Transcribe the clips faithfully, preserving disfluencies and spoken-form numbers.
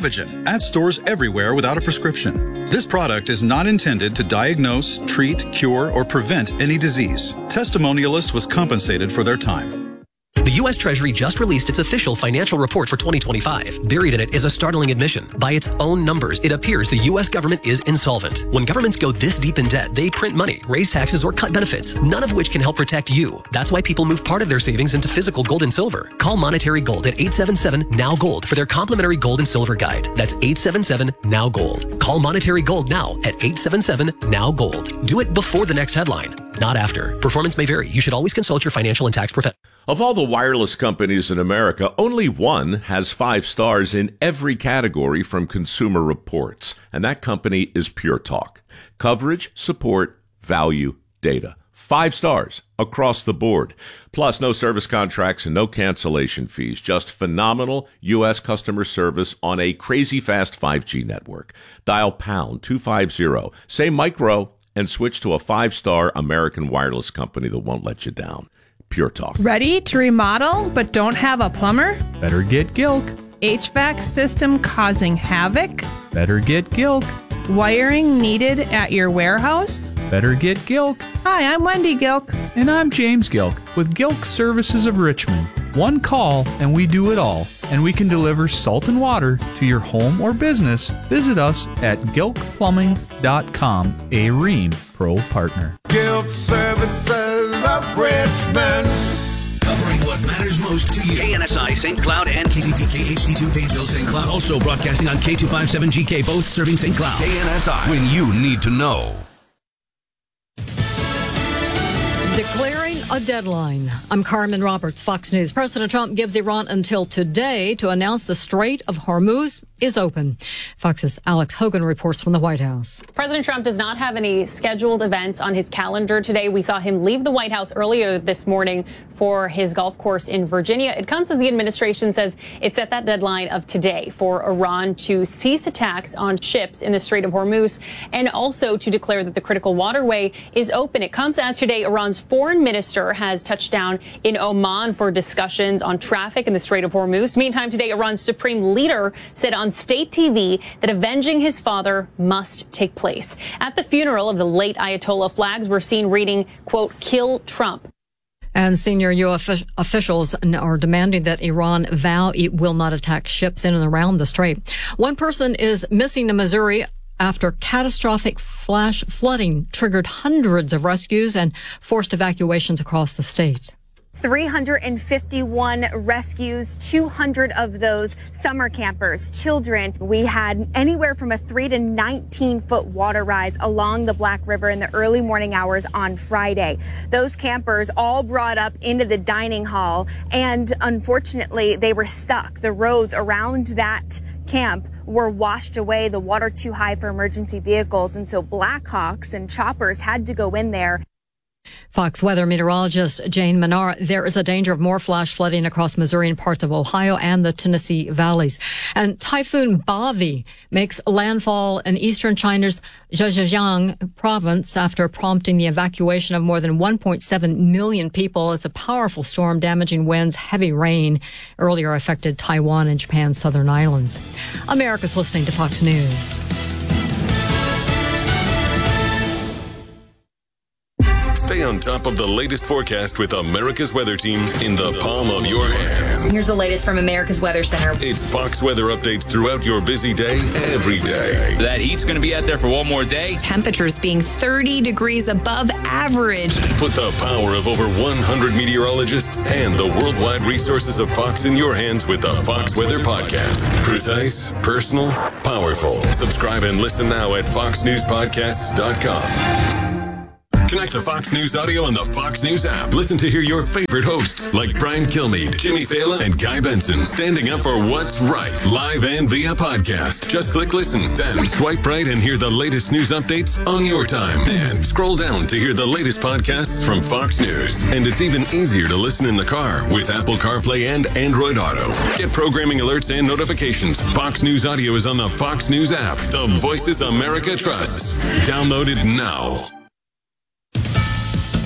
Prevagen at stores everywhere without a prescription. This product is not intended to diagnose, treat, cure, or prevent any disease. Testimonialist was compensated for their time. The U S Treasury just released its official financial report for twenty twenty-five. Buried in it is a startling admission. By its own numbers, it appears the U S government is insolvent. When governments go this deep in debt, they print money, raise taxes, or cut benefits, none of which can help protect you. That's why people move part of their savings into physical gold and silver. Call Monetary Gold at eight seven seven, N O W, GOLD for their complimentary gold and silver guide. That's eight seven seven, N O W, GOLD. Call Monetary Gold now at eight seven seven, N O W, GOLD. Do it before the next headline, not after. Performance may vary. You should always consult your financial and tax professional. Of all the wireless companies in America, only one has five stars in every category from Consumer Reports, and that company is Pure Talk. Coverage, support, value, data. Five stars across the board. Plus, no service contracts and no cancellation fees. Just phenomenal U S customer service on a crazy fast five G network. Dial pound two fifty, say micro, and switch to a five-star American wireless company that won't let you down. Pure Talk. Ready to remodel but don't have a plumber? Better get Gilk. H V A C system causing havoc? Better get Gilk. Wiring needed at your warehouse? Better get Gilk. Hi, I'm Wendy Gilk. And I'm James Gilk with Gilk Services of Richmond. One call and we do it all. And we can deliver salt and water to your home or business. Visit us at gilk plumbing dot com, a Rheem Pro partner. Gilk Services of Richmond. Covering what matters most to you. K N S I, Saint Cloud, and K C P K H D two, Painesville, Saint Cloud. Also broadcasting on K two fifty-seven G K, both serving Saint Cloud. K N S I, when you need to know. Declaring a deadline. I'm Carmen Roberts, Fox News. President Trump gives Iran until today to announce the Strait of Hormuz is open. Fox's Alex Hogan reports from the White House. President Trump does not have any scheduled events on his calendar today. We saw him leave the White House earlier this morning for his golf course in Virginia. It comes as the administration says it's at that deadline of today for Iran to cease attacks on ships in the Strait of Hormuz and also to declare that the critical waterway is open. It comes as today Iran's foreign minister has touched down in Oman for discussions on traffic in the Strait of Hormuz. Meantime, today, Iran's supreme leader said on state T V that avenging his father must take place. At the funeral of the late Ayatollah, flags were seen reading, quote, "Kill Trump." And senior U S officials are demanding that Iran vow it will not attack ships in and around the strait. One person is missing in Missouri after catastrophic flash flooding triggered hundreds of rescues and forced evacuations across the state. three hundred fifty-one rescues, two hundred of those summer campers, children. We had anywhere from a three to nineteen foot water rise along the Black River in the early morning hours on Friday. Those campers all brought up into the dining hall, and unfortunately, they were stuck. The roads around that camp were washed away, the water too high for emergency vehicles, and so Blackhawks and choppers had to go in there. Fox weather meteorologist Jane Menard, there is a danger of more flash flooding across Missouri and parts of Ohio and the Tennessee valleys. And Typhoon Bavi makes landfall in eastern China's Zhejiang province after prompting the evacuation of more than one point seven million people. It's a powerful storm, damaging winds, heavy rain. Earlier affected Taiwan and Japan's southern islands. America's listening to Fox News. Stay on top of the latest forecast with America's Weather Team in the palm of your hands. Here's the latest from America's Weather Center. It's Fox weather updates throughout your busy day, every day. That heat's going to be out there for one more day. Temperatures being thirty degrees above average. Put the power of over one hundred meteorologists and the worldwide resources of Fox in your hands with the Fox Weather Podcast. Precise, personal, powerful. Subscribe and listen now at fox news podcasts dot com. Connect to Fox News Audio on the Fox News app. Listen to hear your favorite hosts like Brian Kilmeade, Jimmy Fallon, and Guy Benson standing up for what's right, live and via podcast. Just click listen, then swipe right and hear the latest news updates on your time. And scroll down to hear the latest podcasts from Fox News. And it's even easier to listen in the car with Apple CarPlay and Android Auto. Get programming alerts and notifications. Fox News Audio is on the Fox News app. The voices America trusts. Download it now.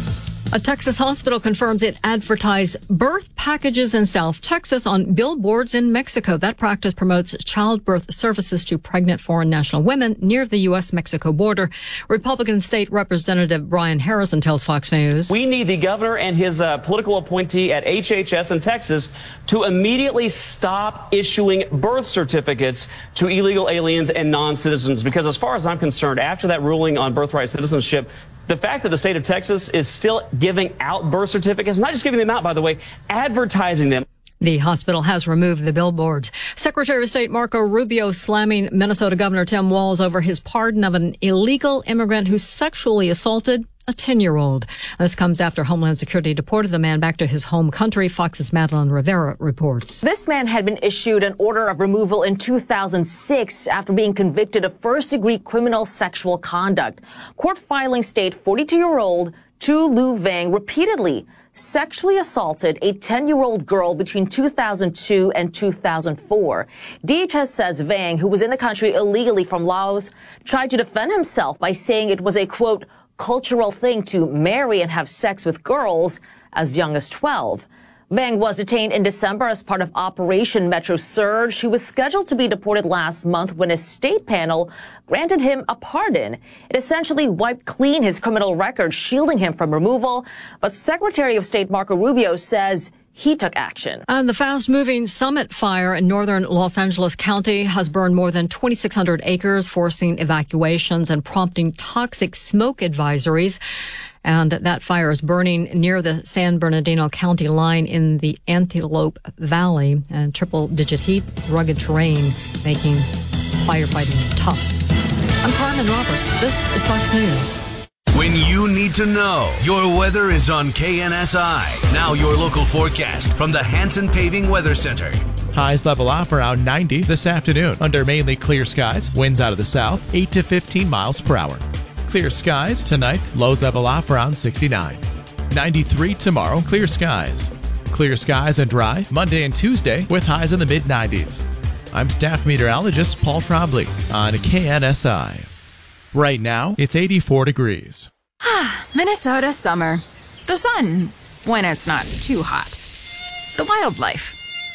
A Texas hospital confirms it advertised birth packages in South Texas on billboards in Mexico. That practice promotes childbirth services to pregnant foreign national women near the U S Mexico border. Republican State Representative Brian Harrison tells Fox News. We need the governor and his uh, political appointee at H H S in Texas to immediately stop issuing birth certificates to illegal aliens and non-citizens, because as far as I'm concerned, after that ruling on birthright citizenship, the fact that the state of Texas is still giving out birth certificates, not just giving them out, by the way, advertising them. The hospital has removed the billboards. Secretary of State Marco Rubio slamming Minnesota Governor Tim Walz over his pardon of an illegal immigrant who sexually assaulted a ten-year-old. This comes after Homeland Security deported the man back to his home country. Fox's Madeline Rivera reports. This man had been issued an order of removal in two thousand six after being convicted of first-degree criminal sexual conduct. Court filings state forty-two-year-old Tu Lu Vang repeatedly sexually assaulted a ten-year-old girl between two thousand two and two thousand four. D H S says Vang, who was in the country illegally from Laos, tried to defend himself by saying it was a, quote, cultural thing to marry and have sex with girls as young as twelve. Vang was detained in December as part of Operation Metro Surge. He was scheduled to be deported last month when a state panel granted him a pardon. It essentially wiped clean his criminal record, shielding him from removal. But Secretary of State Marco Rubio says he took action. And the fast-moving Summit fire in northern Los Angeles County has burned more than twenty-six hundred acres, forcing evacuations and prompting toxic smoke advisories. And that fire is burning near the San Bernardino County line in the Antelope Valley. And triple-digit heat, rugged terrain, making firefighting tough. I'm Carmen Roberts. This is Fox News. When you need to know, your weather is on K N S I. Now your local forecast from the Hanson Paving Weather Center. Highs level off around ninety this afternoon under mainly clear skies. Winds out of the south, eight to fifteen miles per hour. Clear skies tonight, lows level off around sixty-nine. ninety-three tomorrow, clear skies. Clear skies and dry Monday and Tuesday with highs in the mid nineties. I'm staff meteorologist Paul Trombley on K N S I. Right now, it's eighty-four degrees. Minnesota summer. The sun, when it's not too hot. The wildlife.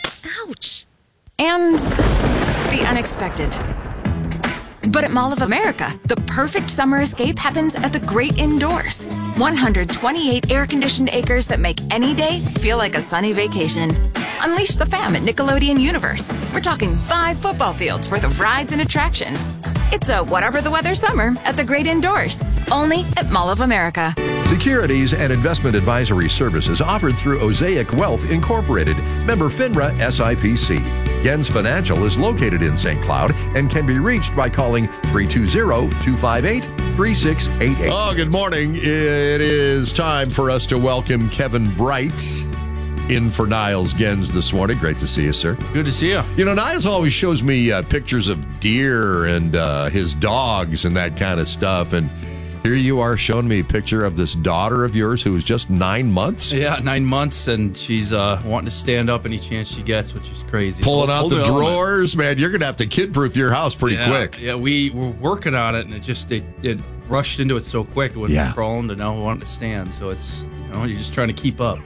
Ouch. And the unexpected. But at Mall of America, the perfect summer escape happens at the great indoors. one hundred twenty-eight air-conditioned acres that make any day feel like a sunny vacation. Unleash the fam at Nickelodeon Universe. We're talking five football fields worth of rides and attractions. It's a whatever the weather summer at the great indoors. Only at Mall of America. Securities and investment advisory services offered through Osaic Wealth Incorporated. Member FINRA S I P C. Gens Financial is located in Saint Cloud and can be reached by calling three two zero, two five eight, three six eight eight. Oh, good morning. It is time for us to welcome Kevin Bright in for Niles Gens this morning. Great to see you, sir. Good to see you. You know, Niles always shows me uh, pictures of deer and uh, his dogs and that kind of stuff. And here you are showing me a picture of this daughter of yours who is just nine months. Yeah, nine months, and she's uh, wanting to stand up any chance she gets, which is crazy. Pulling out Hold the it drawers, man. You're going to have to kid-proof your house pretty yeah, quick. Yeah, we were working on it, and it just it, it rushed into it so quick. It went Yeah. from crawling to now wanting to stand. So it's, you know, you're just trying to keep up.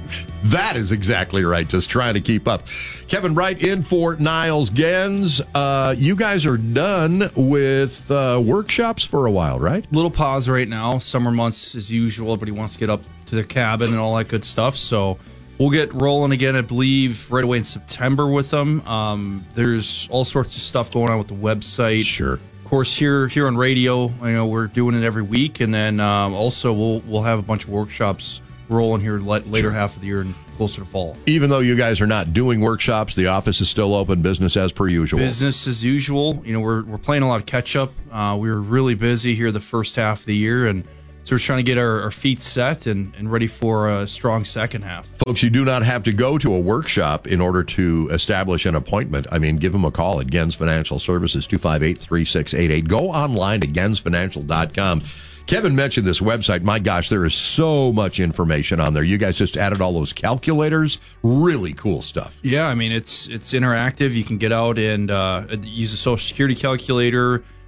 That is exactly right. Just trying to keep up. Kevin Bright in for Niles Gens. Uh, you guys are done with uh, workshops for a while, right? Little pause right now. Summer months as usual. Everybody wants to get up to their cabin and all that good stuff. So we'll get rolling again, I believe, right away in September with them. Um, there's all sorts of stuff going on with the website. Sure. Of course, here here on radio, you know, we're doing it every week, and then um, also we'll we'll have a bunch of workshops rolling here later sure. half of the year and closer to fall. Even though you guys are not doing workshops, the office is still open, business as per usual. Business as usual. You know, we're we're playing a lot of catch up. Uh, we were really busy here the first half of the year, and so we're trying to get our, our feet set and, and ready for a strong second half. Folks, you do not have to go to a workshop in order to establish an appointment. I mean, give them a call at Gens Financial Services, two five eight, three six eight eight. Go online to gens financial dot com. Kevin mentioned this website. My gosh, there is so much information on there. You guys just added all those calculators. Really cool stuff. Yeah, I mean, it's it's interactive. You can get out and uh, use a Social Security calculator.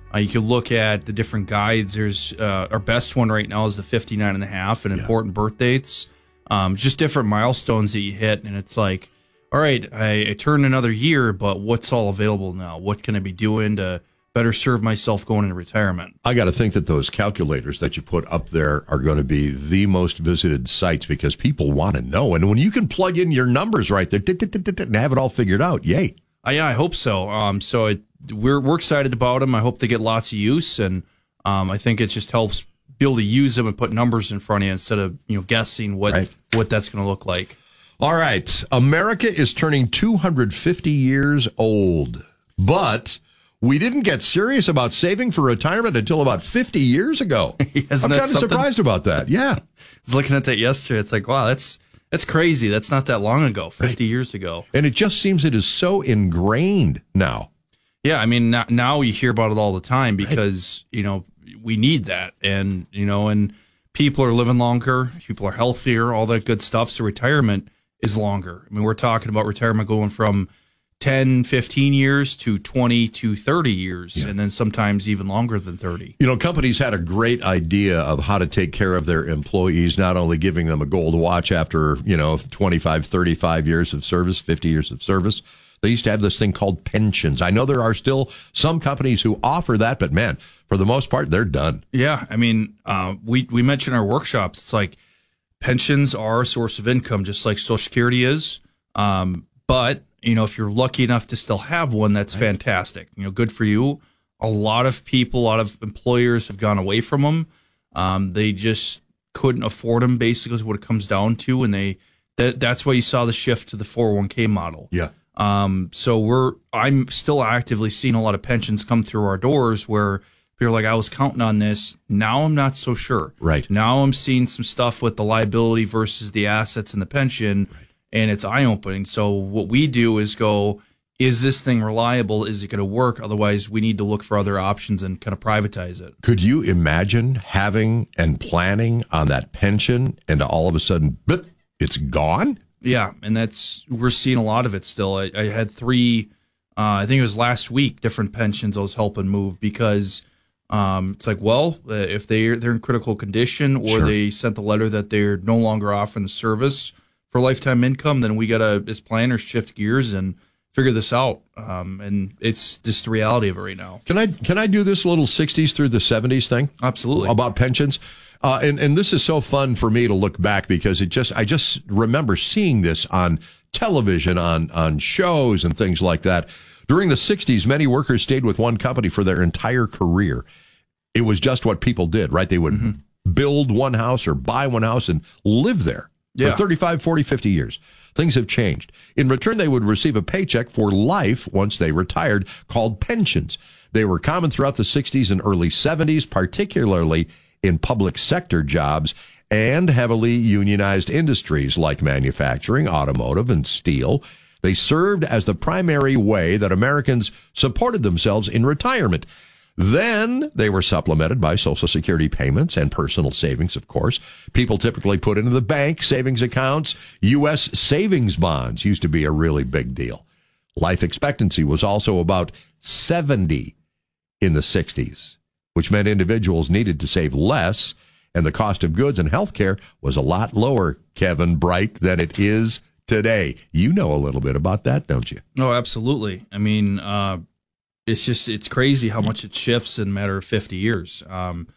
Uh, you can look at the different guides. There's uh, our best one right now is the fifty-nine and a half and yeah. important birth dates. Um, just different milestones that you hit. And it's like, all right, I, I turned another year, but what's all available now? What can I be doing to better serve myself going into retirement? I got to think that those calculators that you put up there are going to be the most visited sites because people want to know. And when you can plug in your numbers right there and have it all figured out, yay. Uh, yeah, I hope so. Um, so it, we're we're excited about them. I hope they get lots of use, and um, I think it just helps be able to use them and put numbers in front of you instead of you know guessing what right. what that's going to look like. All right, America is turning two hundred fifty years old, but we didn't get serious about saving for retirement until about fifty years ago. I'm kind of surprised about that. Yeah, I was looking at that yesterday. It's like, wow, that's that's crazy. That's not that long ago, fifty right. years ago. And it just seems it is so ingrained now. Yeah, I mean, now, now you hear about it all the time because, right. you know, we need that. And, you know, and people are living longer, people are healthier, all that good stuff. So retirement is longer. I mean, we're talking about retirement going from ten, fifteen years to twenty to thirty years, yeah. and then sometimes even longer than thirty. You know, companies had a great idea of how to take care of their employees, not only giving them a gold watch after, you know, twenty-five, thirty-five years of service, fifty years of service. They used to have this thing called pensions. I know there are still some companies who offer that, but man, for the most part, they're done. Yeah, I mean, uh, we, we mentioned our workshops. It's like pensions are a source of income, just like Social Security is. Um, but, you know, if you're lucky enough to still have one, that's right. fantastic. You know, good for you. A lot of people, a lot of employers have gone away from them. Um, they just couldn't afford them, basically, is what it comes down to. And they that that's why you saw the shift to the four oh one k model. Yeah. Um, so we're, I'm still actively seeing a lot of pensions come through our doors where people are like, I was counting on this. Now I'm not so sure. Right. Now I'm seeing some stuff with the liability versus the assets in the pension, right. and it's eye opening. So what we do is go, is this thing reliable? Is it going to work? Otherwise we need to look for other options and kind of privatize it. Could you imagine having and planning on that pension and all of a sudden, but it's gone? Yeah, and that's we're seeing a lot of it still. I, I had three, uh, I think it was last week, different pensions I was helping move because um, it's like, well, uh, if they're, they're in critical condition or sure. they sent a letter that they're no longer offering the service for lifetime income, then we got to, as planners, shift gears and figure this out. Um, and it's just the reality of it right now. Can I can I do this little sixties through the seventies thing? Absolutely. About pensions? Uh, and, and this is so fun for me to look back because it just I just remember seeing this on television, on, on shows and things like that. During the sixties, many workers stayed with one company for their entire career. It was just what people did, right? They would mm-hmm. build one house or buy one house and live there yeah. for thirty-five, forty, fifty years. Things have changed. In return, they would receive a paycheck for life once they retired called pensions. They were common throughout the sixties and early seventies, particularly in public sector jobs and heavily unionized industries like manufacturing, automotive, and steel. They served as the primary way that Americans supported themselves in retirement. Then they were supplemented by Social Security payments and personal savings, of course. People typically put into the bank savings accounts. U S savings bonds used to be a really big deal. Life expectancy was also about seventy in the sixties. Which meant individuals needed to save less, and the cost of goods and health care was a lot lower, Kevin Bright, than it is today. You know a little bit about that, don't you? No, absolutely. I mean, uh, it's just, it's crazy how much it shifts in a matter of fifty years. Um,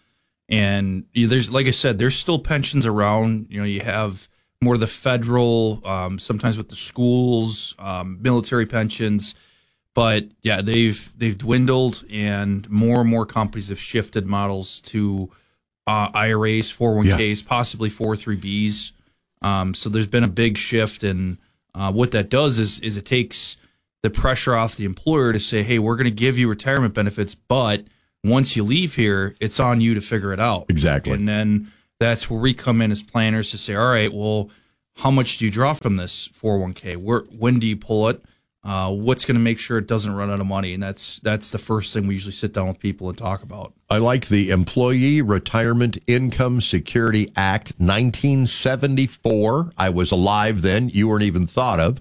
and there's, like I said, there's still pensions around. You know, you have more of the federal, um, sometimes with the schools, um, military pensions. But yeah, they've they've dwindled, and more and more companies have shifted models to uh, I R As, four oh one k's, yeah. possibly four oh three b's. Um, so there's been a big shift, and uh, what that does is is it takes the pressure off the employer to say, hey, we're going to give you retirement benefits, but once you leave here, it's on you to figure it out. Exactly. And then that's where we come in as planners to say, all right, well, how much do you draw from this four oh one k? Where, when do you pull it? Uh, what's going to make sure it doesn't run out of money? And that's that's the first thing we usually sit down with people and talk about. I like the Employee Retirement Income Security Act, nineteen seventy-four. I was alive then. You weren't even thought of.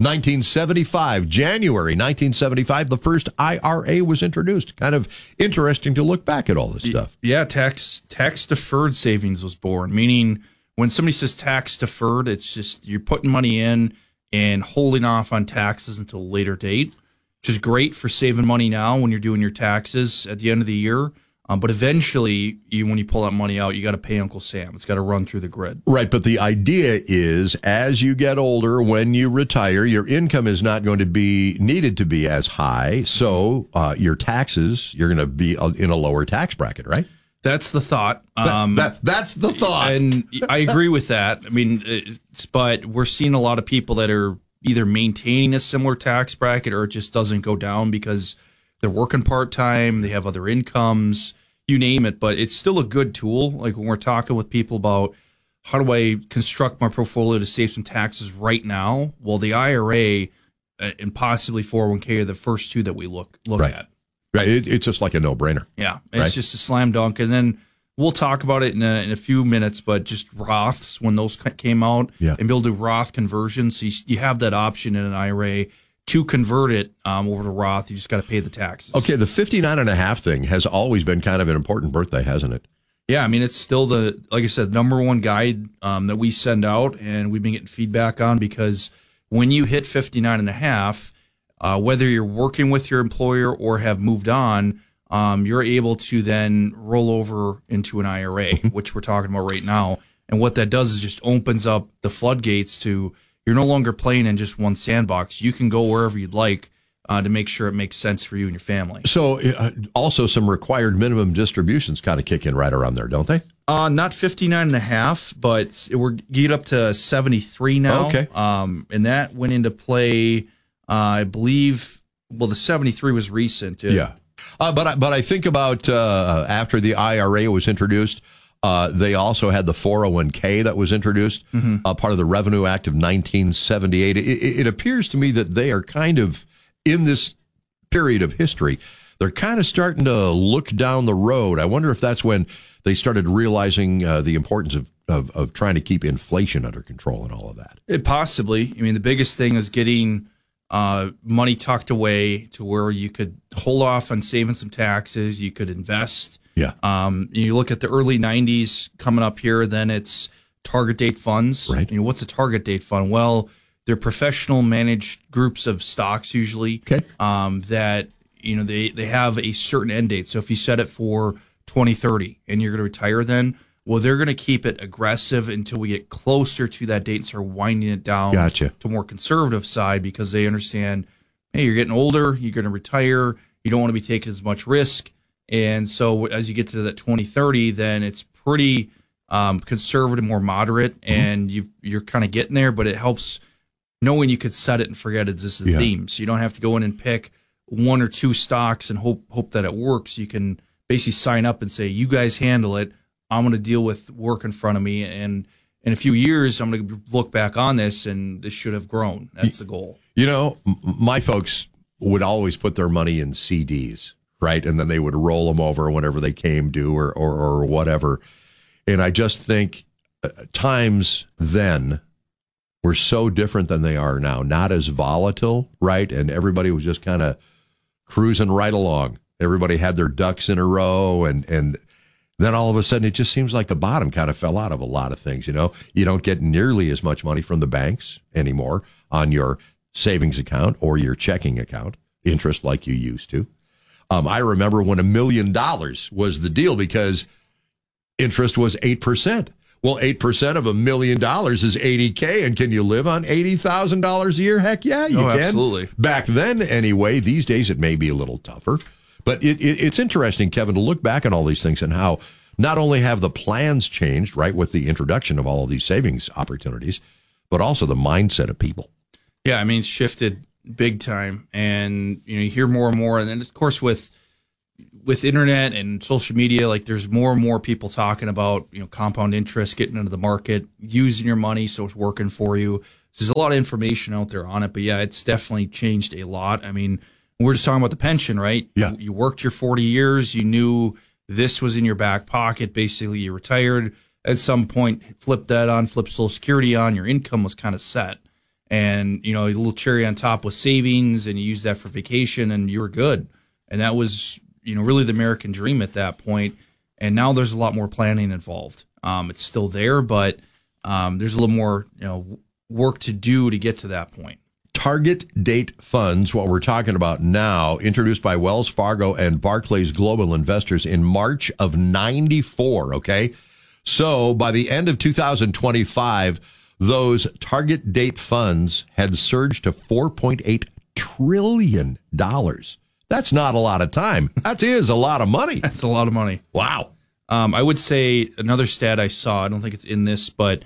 nineteen seventy-five, January nineteen seventy-five, the first I R A was introduced. Kind of interesting to look back at all this stuff. Yeah, tax tax deferred savings was born, meaning when somebody says tax deferred, it's just you're putting money in and holding off on taxes until a later date, which is great for saving money now when you're doing your taxes at the end of the year. Um, but eventually, you, when you pull that money out, you got to pay Uncle Sam. It's got to run through the grid. Right, but the idea is as you get older, when you retire, your income is not going to be needed to be as high. So uh, your taxes, you're going to be in a lower tax bracket, right? That's the thought. Um, that, that's that's the thought. And I agree with that. I mean, it's, but we're seeing a lot of people that are either maintaining a similar tax bracket or it just doesn't go down because they're working part-time, they have other incomes, you name it. But it's still a good tool. Like when we're talking with people about how do I construct my portfolio to save some taxes right now? Well, the I R A and possibly four oh one k are the first two that we look look right. at. Right, it, it's just like a no-brainer. Yeah, it's right? just a slam dunk. And then we'll talk about it in a, in a few minutes, but just Roths, when those came out, yeah. and be able to do Roth conversions, so you, you have that option in an I R A to convert it um, over to Roth. You just got to pay the taxes. Okay, the fifty-nine and a half thing has always been kind of an important birthday, hasn't it? Yeah, I mean, it's still the, like I said, number one guide um, that we send out, and we've been getting feedback on because when you hit fifty-nine and a half, Uh, whether you're working with your employer or have moved on, um, you're able to then roll over into an I R A, which we're talking about right now. And what that does is just opens up the floodgates to you're no longer playing in just one sandbox. You can go wherever you'd like uh, to make sure it makes sense for you and your family. So uh, also some required minimum distributions kind of kick in right around there, don't they? Uh, not fifty-nine and a half, but we're get up to seventy-three now. Okay. Um, and that went into play. Uh, I believe, well, the seventy-three was recent. It, yeah. Uh, but, I, but I think about uh, after the I R A was introduced, uh, they also had the four oh one k that was introduced, mm-hmm. uh, part of the Revenue Act of nineteen seventy-eight. It, it, it appears to me that they are kind of, in this period of history, they're kind of starting to look down the road. I wonder if that's when they started realizing uh, the importance of, of, of trying to keep inflation under control and all of that. It possibly. I mean, the biggest thing is getting Uh, money tucked away to where you could hold off on saving some taxes. You could invest. Yeah. Um, you look at the early nineties coming up here, then it's target date funds. Right. You know, what's a target date fund? Well, they're professional managed groups of stocks usually. Okay. Um, that, you know, they, they have a certain end date. So if you set it for twenty thirty and you're going to retire then, well, they're going to keep it aggressive until we get closer to that date and start winding it down Gotcha. to more conservative side because they understand, hey, you're getting older, you're going to retire, you don't want to be taking as much risk. And so as you get to that twenty thirty, then it's pretty um, conservative, more moderate, mm-hmm. and you you're kind of getting there, but it helps knowing you could set it and forget it. This is the yeah. theme. So you don't have to go in and pick one or two stocks and hope hope that it works. You can basically sign up and say, you guys handle it. I'm going to deal with work in front of me, and in a few years, I'm going to look back on this, and this should have grown. That's the goal. You know, m- my folks would always put their money in C Ds, right? And then they would roll them over whenever they came due or, or, or whatever. And I just think uh, times then were so different than they are now. Not as volatile, right? And everybody was just kind of cruising right along. Everybody had their ducks in a row, and and then all of a sudden it just seems like the bottom kind of fell out of a lot of things. You know, you don't get nearly as much money from the banks anymore on your savings account or your checking account, interest like you used to. Um, I remember when a million dollars was the deal because interest was eight percent. Well, eight percent of a million dollars is eighty K, and can you live on eighty thousand dollars a year? Heck yeah, you oh, can. Absolutely. Back then, anyway. These days, it may be a little tougher. But it, it, it's interesting, Kevin, to look back on all these things and how not only have the plans changed, right, with the introduction of all of these savings opportunities, but also the mindset of people. Yeah, I mean, it's shifted big time. And, you know, you hear more and more. And then, of course, with with internet and social media, like there's more and more people talking about, you know, compound interest, getting into the market, using your money so it's working for you. There's a lot of information out there on it. But, yeah, it's definitely changed a lot. I mean, we're just talking about the pension, right? Yeah. You, you worked your forty years. You knew this was in your back pocket. Basically, you retired at some point, flipped that on, flipped Social Security on. Your income was kind of set. And, you know, a little cherry on top with savings, and you use that for vacation, and you were good. And that was, you know, really the American dream at that point. And now there's a lot more planning involved. Um, it's still there, but um, there's a little more, you know, work to do to get to that point. Target date funds, what we're talking about now, introduced by Wells Fargo and Barclays Global Investors in March of ninety-four, okay? So by the end of two thousand twenty-five, those target date funds had surged to four point eight trillion dollars. That's not a lot of time. That is a lot of money. That's a lot of money. Wow. Um, I would say another stat I saw, I don't think it's in this, but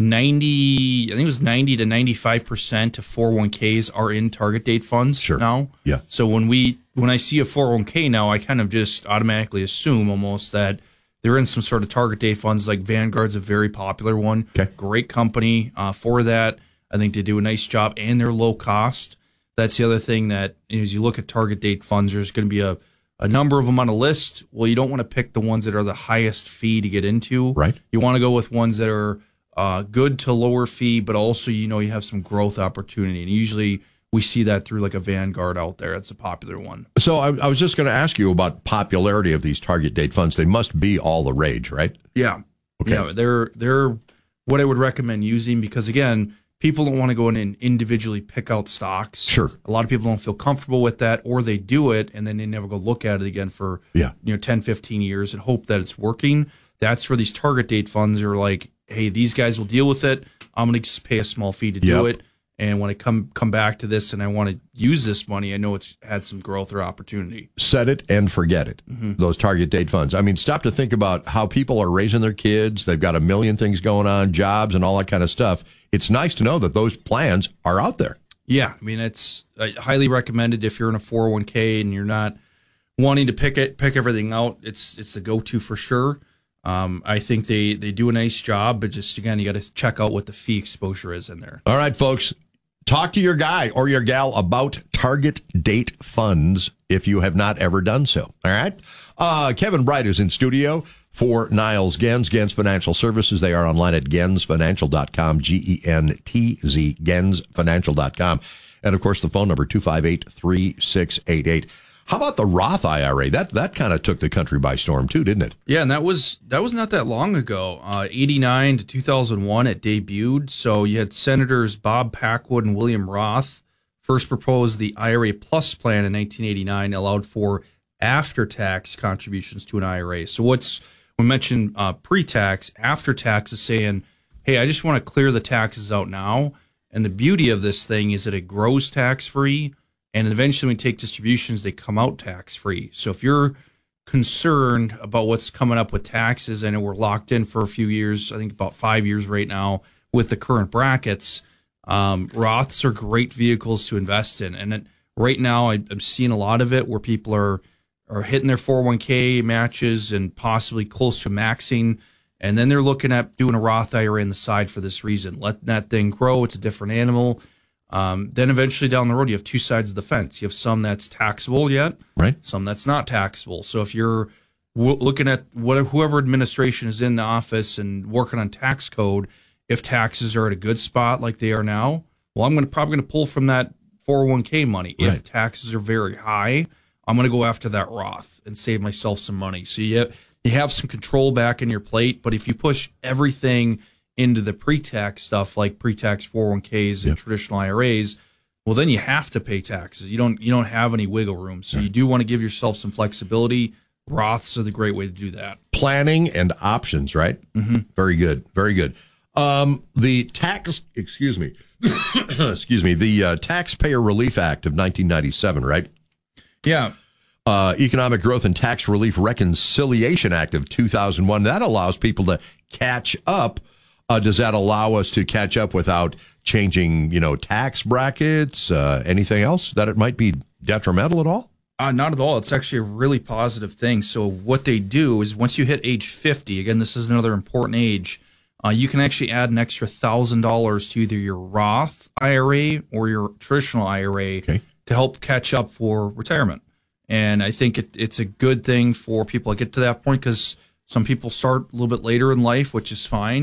ninety, I think it was ninety to ninety-five percent of four oh one k's are in target date funds sure. now. Yeah. So when we, when I see a four oh one k now, I kind of just automatically assume almost that they're in some sort of target date funds. Like Vanguard's a very popular one. Okay. Great company uh, for that. I think they do a nice job, and they're low cost. That's the other thing that, you know, as you look at target date funds, there's going to be a, a number of them on a list. Well, you don't want to pick the ones that are the highest fee to get into. Right. You want to go with ones that are uh, good to lower fee, but also, you know, you have some growth opportunity. And usually we see that through like a Vanguard out there. It's a popular one. So I, I was just going to ask you about popularity of these target date funds. They must be all the rage, right? Yeah. Okay. Yeah, they're they're what I would recommend using, because again, people don't want to go in and individually pick out stocks. Sure. A lot of people don't feel comfortable with that, or they do it and then they never go look at it again for yeah. you know ten, fifteen years and hope that it's working. That's where these target date funds are like, hey, these guys will deal with it. I'm going to just pay a small fee to do Yep. it. And when I come come back to this and I want to use this money, I know it's had some growth or opportunity. Set it and forget it. Mm-hmm. Those target date funds. I mean, stop to think about how people are raising their kids. They've got a million things going on, jobs and all that kind of stuff. It's nice to know that those plans are out there. Yeah, I mean, it's uh, highly recommended if you're in a four oh one k and you're not wanting to pick it, pick everything out. It's it's the go-to for sure. Um, I think they, they do a nice job, but just, again, you got to check out what the fee exposure is in there. All right, folks. Talk to your guy or your gal about target date funds if you have not ever done so. All right. Uh, Kevin Bright is in studio for Niles Gens, Gens Financial Services. They are online at gens financial dot com, G E N T Z, gens financial dot com. And, of course, the phone number, two five eight, three six eight eight. How about the Roth I R A? That that kind of took the country by storm, too, didn't it? Yeah, and that was that was not that long ago. Uh, eighty-nine to two thousand one, it debuted. So you had Senators Bob Packwood and William Roth first proposed the I R A Plus plan in nineteen eighty-nine, allowed for after-tax contributions to an I R A. So what's we mentioned uh, pre-tax, after-tax is saying, hey, I just want to clear the taxes out now. And the beauty of this thing is that it grows tax-free. And eventually when we take distributions, they come out tax-free. So if you're concerned about what's coming up with taxes, I know we're locked in for a few years, I think about five years right now with the current brackets, um, Roths are great vehicles to invest in. And it, right now I, I'm seeing a lot of it where people are, are hitting their four oh one k matches and possibly close to maxing. And then they're looking at doing a Roth I R A on the side for this reason. Let that thing grow. It's a different animal. Um, then eventually down the road, you have two sides of the fence. You have some that's taxable yet, right? Some that's not taxable. So if you're w- looking at whatever, whoever administration is in the office and working on tax code, if taxes are at a good spot like they are now, well, I'm going to probably going to pull from that four oh one k money. Right. If taxes are very high, I'm going to go after that Roth and save myself some money. So you have, you have some control back in your plate. But if you push everything into the pre-tax stuff like pre-tax four oh one k's and yep. traditional I R As, well, then you have to pay taxes. You don't you don't have any wiggle room. So you do want to give yourself some flexibility. Roths are the great way to do that. Planning and options, right? Mm-hmm. Very good. Very good. Um, the tax, excuse me, excuse me, the uh, Taxpayer Relief Act of nineteen ninety-seven, right? Yeah. Uh, Economic Growth and Tax Relief Reconciliation Act of two thousand one. That allows people to catch up. Uh, does that allow us to catch up without changing, you know, tax brackets? Uh, anything else that it might be detrimental at all? Uh, not at all. It's actually a really positive thing. So what they do is once you hit age fifty, again, this is another important age, uh, you can actually add an extra one thousand dollars to either your Roth I R A or your traditional I R A okay. to help catch up for retirement. And I think it, it's a good thing for people to get to that point because some people start a little bit later in life, which is fine.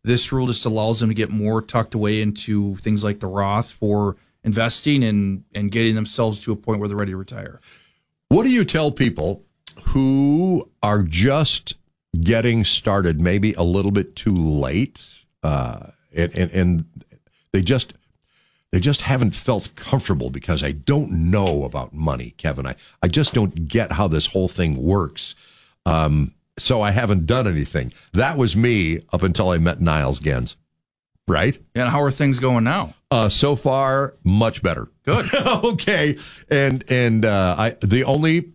This rule just allows them to get more tucked away into things like the Roth for investing and, and getting themselves to a point where they're ready to retire. What do you tell people who are just getting started, maybe a little bit too late, uh, and, and, and they just they just haven't felt comfortable because I don't know about money, Kevin. I, I just don't get how this whole thing works. Um, so I haven't done anything. That was me up until I met Niles Gens. Right? And how are things going now? Uh, so far, much better. Good. Okay. And and uh, I the only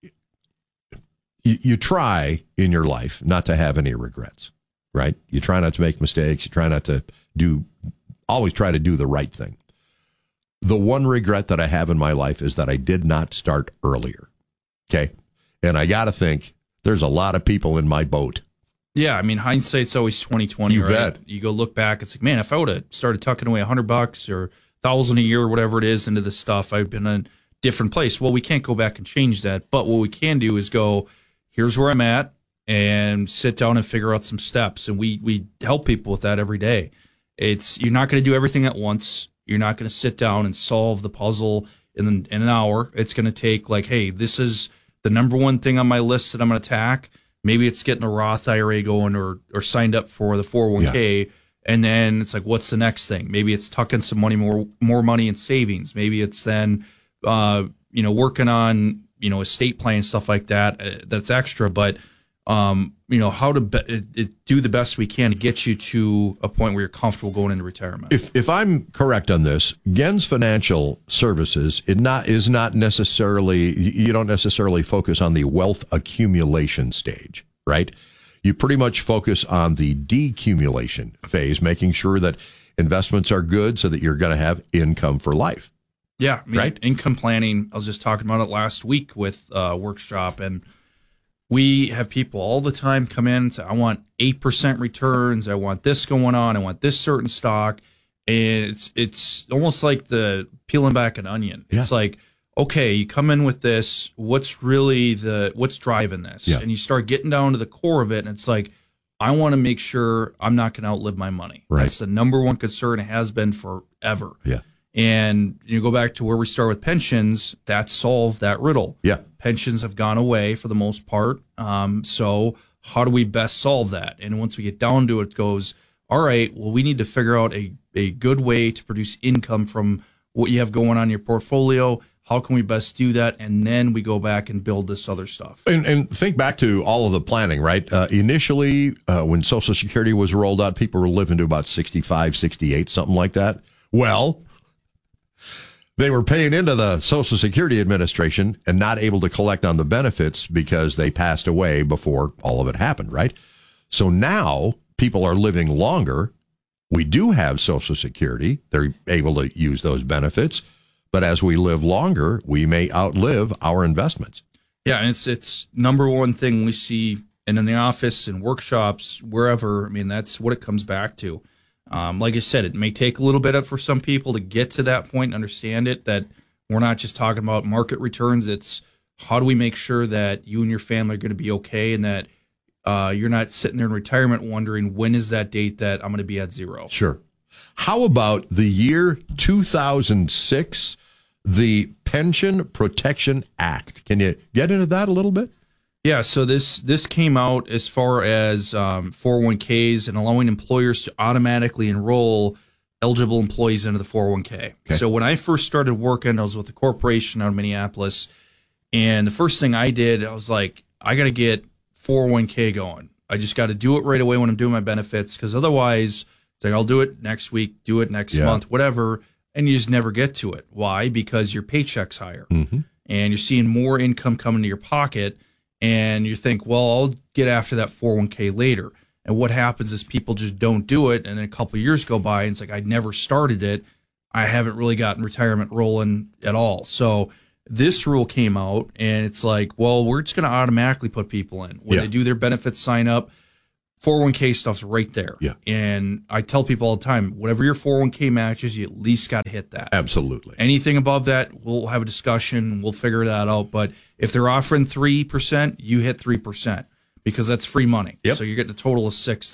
you, you try in your life not to have any regrets, right? You try not to make mistakes. You try not to do. Always try to do the right thing. The one regret that I have in my life is that I did not start earlier. Okay. And I got to think there's a lot of people in my boat. Yeah, I mean, hindsight's always twenty twenty, You right? bet. You go look back, it's like, man, if I would have started tucking away a hundred bucks or a thousand a year or whatever it is into this stuff, I've been in a different place. Well, we can't go back and change that, but what we can do is go, here's where I'm at, and sit down and figure out some steps. And we we help people with that every day. It's you're not going to do everything at once. You're not going to sit down and solve the puzzle in, in an hour. It's going to take like, hey, this is the number one thing on my list that I'm going to attack. Maybe it's getting a Roth I R A going or or signed up for the four oh one k. Yeah. And then it's like, what's the next thing? Maybe it's tucking some money, more more money in savings. Maybe it's then, uh, you know, working on, you know, estate plan, stuff like that. Uh, that's extra. But, um, you know, how to be, it, it, do the best we can to get you to a point where you're comfortable going into retirement. If if I'm correct on this, Gens Financial Services it not is not necessarily, you don't necessarily focus on the wealth accumulation stage, right? You pretty much focus on the decumulation phase, making sure that investments are good so that you're going to have income for life. Yeah, I mean, right? Income planning, I was just talking about it last week with a workshop, and we have people all the time come in and say, I want eight percent returns. I want this going on. I want this certain stock. And it's it's almost like the peeling back an onion. Yeah. It's like, okay, you come in with this. What's really the, what's driving this? Yeah. And you start getting down to the core of it. And it's like, I want to make sure I'm not going to outlive my money. Right. That's the number one concern. It has been forever. Yeah. And you go back to where we start with pensions, that solved that riddle. Yeah. Pensions have gone away for the most part. Um, so how do we best solve that? And once we get down to it, it goes, all right, well, we need to figure out a, a good way to produce income from what you have going on in your portfolio. How can we best do that? And then we go back and build this other stuff. And, and think back to all of the planning, right? Uh, initially, uh, when Social Security was rolled out, people were living to about sixty-five, sixty-eight, something like that. Well, they were paying into the Social Security Administration and not able to collect on the benefits because they passed away before all of it happened, right? So now people are living longer. We do have Social Security. They're able to use those benefits. But as we live longer, we may outlive our investments. Yeah, and it's it's number one thing we see and in the office and workshops, wherever. I mean, that's what it comes back to. Um, like I said, it may take a little bit for some people to get to that point and understand it, that we're not just talking about market returns. It's how do we make sure that you and your family are going to be okay and that uh, you're not sitting there in retirement wondering when is that date that I'm going to be at zero. Sure. How about the year two thousand six, the Pension Protection Act? Can you get into that a little bit? Yeah, so this this came out as far as um, four oh one k's and allowing employers to automatically enroll eligible employees into the four oh one k. Okay. So when I first started working, I was with a corporation out of Minneapolis, and the first thing I did, I was like, I got to get four oh one k going. I just got to do it right away when I'm doing my benefits, because otherwise, it's like, I'll do it next week, do it next Yeah. month, whatever, and you just never get to it. Why? Because your paycheck's higher, Mm-hmm. and you're seeing more income coming to your pocket. And you think, well, I'll get after that four oh one k later. And what happens is people just don't do it. And then a couple of years go by and it's like, I never started it. I haven't really gotten retirement rolling at all. So this rule came out and it's like, well, we're just going to automatically put people in. When Yeah. they do their benefits sign up, four oh one k stuff's right there. Yeah. And I tell people all the time, whatever your four oh one k matches, you at least got to hit that. Absolutely. Anything above that, we'll have a discussion. We'll figure that out. But if they're offering three percent, you hit three percent because that's free money. Yep. So you're getting a total of six there.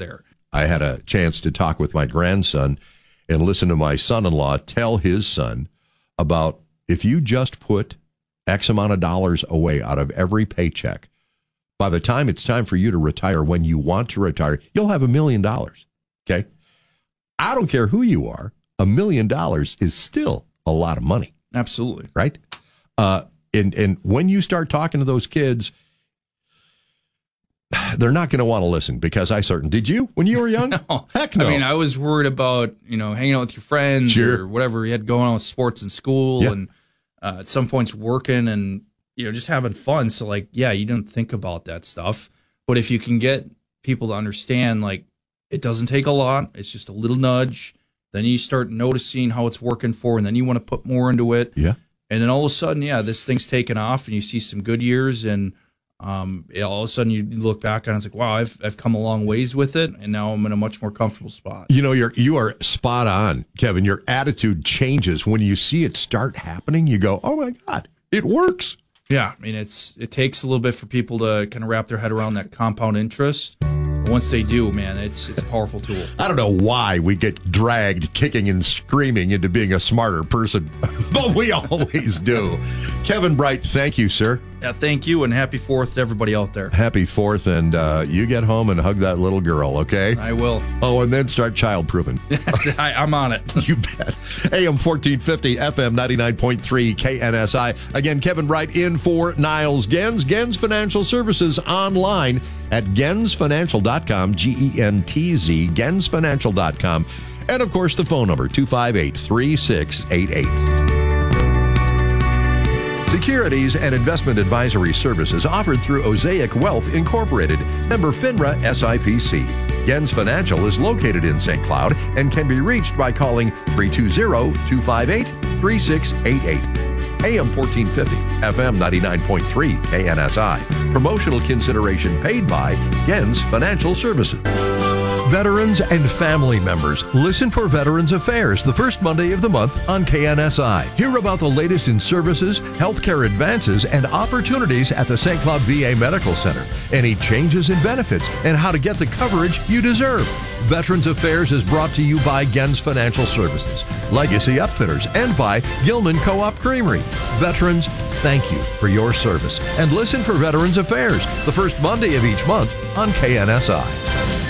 I had a chance to talk with my grandson and listen to my son-in-law tell his son about if you just put X amount of dollars away out of every paycheck, by the time it's time for you to retire, when you want to retire, you'll have a million dollars. Okay? I don't care who you are. A million dollars is still a lot of money. Absolutely. Right? Uh, and, and when you start talking to those kids, they're not going to want to listen because I certain did you when you were young? No. Heck no. I mean, I was worried about, you know, hanging out with your friends Sure. or whatever you had going on with sports in school Yeah. and uh, at some points working and, you know, just having fun. So, like, yeah, you didn't think about that stuff. But if you can get people to understand, like, it doesn't take a lot. It's just a little nudge. Then you start noticing how it's working for, and then you want to put more into it. Yeah. And then all of a sudden, yeah, this thing's taken off, and you see some good years, and um, yeah, all of a sudden you look back and it's like, wow, I've I've come a long ways with it, and now I'm in a much more comfortable spot. You know, you're you are spot on, Kevin. Your attitude changes when you see it start happening. You go, oh my God, it works. Yeah, I mean, it's it takes a little bit for people to kind of wrap their head around that compound interest. But once they do, man, it's it's a powerful tool. I don't know why we get dragged kicking and screaming into being a smarter person, but we always do. Kevin Bright, thank you, sir. Yeah, thank you, and happy Fourth to everybody out there. Happy Fourth, and uh, you get home and hug that little girl, okay? I will. Oh, and then start child-proofing. I, I'm on it. You bet. A M fourteen fifty, F M ninety-nine point three, K N S I. Again, Kevin Bright in for Niles Gens. Gens Financial Services online at gens financial dot com, G E N T Z, gens financial dot com. And, of course, the phone number, two five eight, three six eight eight. Securities and investment advisory services offered through Osaic Wealth Incorporated, member FINRA S I P C. Gens Financial is located in Saint Cloud and can be reached by calling three two zero, two five eight, three six eight eight. A M fourteen fifty, F M ninety-nine point three, K N S I. Promotional consideration paid by Gens Financial Services. Veterans and family members, listen for Veterans Affairs the first Monday of the month on K N S I. Hear about the latest in services, healthcare advances, and opportunities at the Saint Cloud V A Medical Center. Any changes in benefits and how to get the coverage you deserve. Veterans Affairs is brought to you by Gens Financial Services, Legacy Upfitters, and by Gilman Co-op Creamery. Veterans, thank you for your service. And listen for Veterans Affairs the first Monday of each month on K N S I.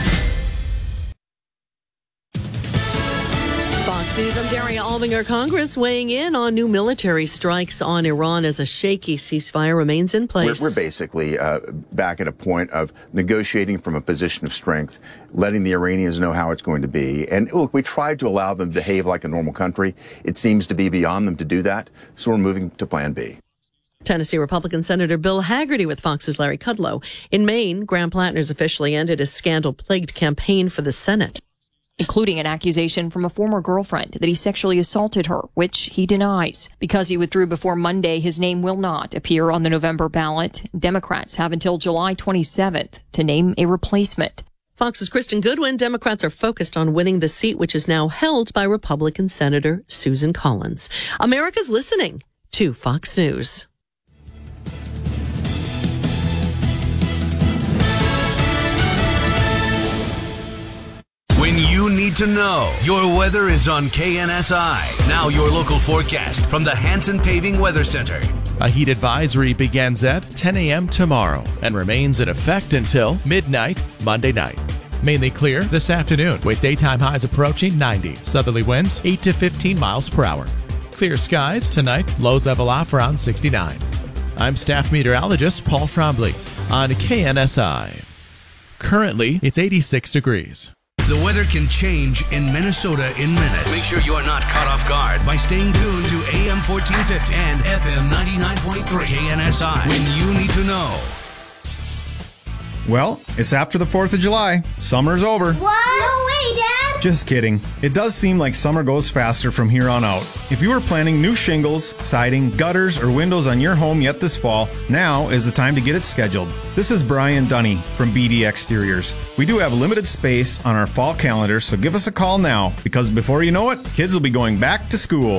News, I'm Daria Alvinger. Congress weighing in on new military strikes on Iran as a shaky ceasefire remains in place. We're, we're basically uh, back at a point of negotiating from a position of strength, letting the Iranians know how it's going to be. And look, we tried to allow them to behave like a normal country. It seems to be beyond them to do that, so we're moving to Plan B. Tennessee Republican Senator Bill Hagerty with Fox's Larry Kudlow. In Maine, Graham Plattner's officially ended his scandal-plagued campaign for the Senate, including an accusation from a former girlfriend that he sexually assaulted her, which he denies. Because he withdrew before Monday, his name will not appear on the November ballot. Democrats have until July twenty-seventh to name a replacement. Fox's Kristen Goodwin. Democrats are focused on winning the seat, which is now held by Republican Senator Susan Collins. America's listening to Fox News. When you need to know, your weather is on K N S I. Now your local forecast from the Hanson Paving Weather Center. A heat advisory begins at ten a.m. tomorrow and remains in effect until midnight Monday night. Mainly clear this afternoon with daytime highs approaching ninety. Southerly winds eight to fifteen miles per hour. Clear skies tonight, lows level off around sixty-nine. I'm staff meteorologist Paul Trombley on K N S I. Currently, it's eighty-six degrees. The weather can change in Minnesota in minutes. Make sure you are not caught off guard by staying tuned to A M fourteen fifty and F M ninety-nine point three K N S I when you need to know. Well, it's after the fourth of July. Summer's over. What? No way, Dad! Just kidding. It does seem like summer goes faster from here on out. If you are planning new shingles, siding, gutters, or windows on your home yet this fall, now is the time to get it scheduled. This is Brian Dunny from B D Exteriors. We do have limited space on our fall calendar, so give us a call now, because before you know it, kids will be going back to school.